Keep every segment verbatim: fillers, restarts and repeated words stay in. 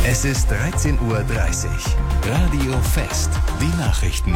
Es ist dreizehn Uhr dreißig. Radio Fest. Die Nachrichten.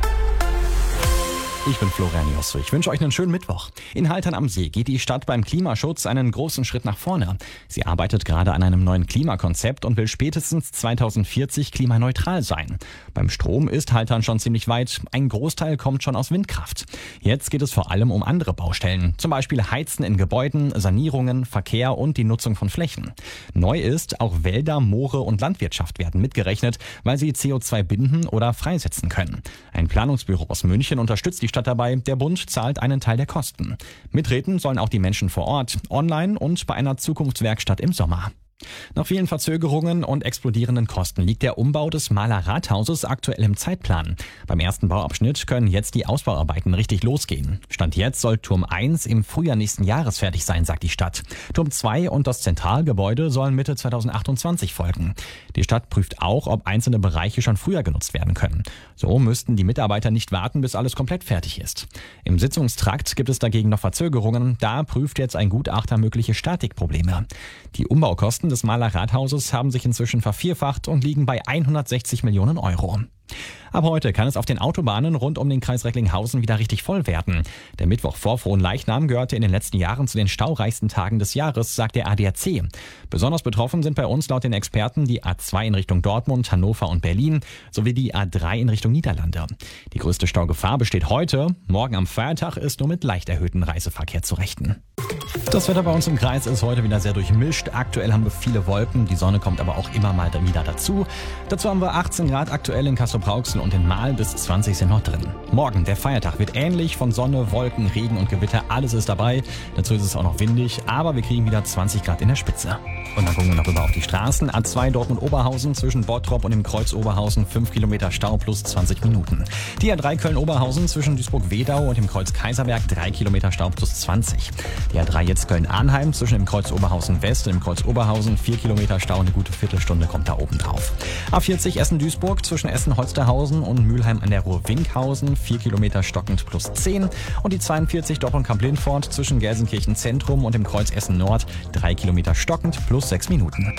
Ich bin Florian Josso. Ich wünsche euch einen schönen Mittwoch. In Haltern am See geht die Stadt beim Klimaschutz einen großen Schritt nach vorne. Sie arbeitet gerade an einem neuen Klimakonzept und will spätestens zweitausendvierzig klimaneutral sein. Beim Strom ist Haltern schon ziemlich weit. Ein Großteil kommt schon aus Windkraft. Jetzt geht es vor allem um andere Baustellen. Zum Beispiel Heizen in Gebäuden, Sanierungen, Verkehr und die Nutzung von Flächen. Neu ist, auch Wälder, Moore und Landwirtschaft werden mitgerechnet, weil sie C O zwei binden oder freisetzen können. Ein Planungsbüro aus München unterstützt die Stadt dabei, der Bund zahlt einen Teil der Kosten. Mitreden sollen auch die Menschen vor Ort, online und bei einer Zukunftswerkstatt im Sommer. Nach vielen Verzögerungen und explodierenden Kosten liegt der Umbau des Mahler Rathauses aktuell im Zeitplan. Beim ersten Bauabschnitt können jetzt die Ausbauarbeiten richtig losgehen. Stand jetzt soll Turm eins im Frühjahr nächsten Jahres fertig sein, sagt die Stadt. Turm zwei und das Zentralgebäude sollen Mitte zweitausendachtundzwanzig folgen. Die Stadt prüft auch, ob einzelne Bereiche schon früher genutzt werden können. So müssten die Mitarbeiter nicht warten, bis alles komplett fertig ist. Im Sitzungstrakt gibt es dagegen noch Verzögerungen. Da prüft jetzt ein Gutachter mögliche Statikprobleme. Die Umbaukosten des Mahler Rathauses haben sich inzwischen vervierfacht und liegen bei hundertsechzig Millionen Euro. Ab heute kann es auf den Autobahnen rund um den Kreis Recklinghausen wieder richtig voll werden. Der Mittwoch vor Fronleichnam gehörte in den letzten Jahren zu den staureichsten Tagen des Jahres, sagt der A D A C. Besonders betroffen sind bei uns laut den Experten die A zwei in Richtung Dortmund, Hannover und Berlin sowie die A drei in Richtung Niederlande. Die größte Staugefahr besteht heute. Morgen am Feiertag ist nur mit leicht erhöhtem Reiseverkehr zu rechnen. Das Wetter bei uns im Kreis ist heute wieder sehr durchmischt. Aktuell haben wir viele Wolken, die Sonne kommt aber auch immer mal wieder dazu. Dazu haben wir achtzehn Grad aktuell in Castrop-Rauxel und in Mahl, bis zwanzig sind noch drin. Morgen, der Feiertag, wird ähnlich von Sonne, Wolken, Regen und Gewitter. Alles ist dabei. Dazu ist es auch noch windig, aber wir kriegen wieder zwanzig Grad in der Spitze. Und dann gucken wir noch rüber auf die Straßen. A zwei Dortmund-Oberhausen zwischen Bottrop und dem Kreuz Oberhausen, fünf Kilometer Stau plus zwanzig Minuten. Die A drei Köln-Oberhausen zwischen Duisburg-Wedau und dem Kreuz Kaiserberg, drei Kilometer Stau plus zwanzig. Die A drei jetzt Köln-Arnheim zwischen dem Kreuz Oberhausen West und dem Kreuz Oberhausen, vier Kilometer Stau, eine gute Viertelstunde kommt da oben drauf. A vierzig Essen-Duisburg zwischen Essen-Holsterhausen und Mülheim an der Ruhr-Winkhausen, vier Kilometer stockend plus zehn. Und die zweiundvierzig Dortmund-Kamp-Lindfort zwischen Gelsenkirchen Zentrum und dem Kreuz Essen-Nord, drei Kilometer stockend plus sechs Minuten.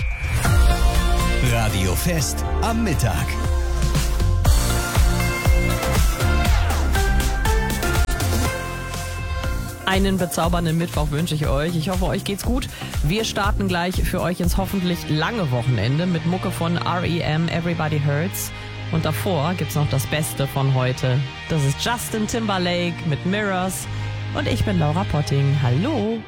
Radio Fest am Mittag. Einen bezaubernden Mittwoch wünsche ich euch. Ich hoffe, euch geht's gut. Wir starten gleich für euch ins hoffentlich lange Wochenende mit Mucke von R E M, Everybody Hurts. Und davor gibt's noch das Beste von heute. Das ist Justin Timberlake mit Mirrors. Und ich bin Laura Potting. Hallo.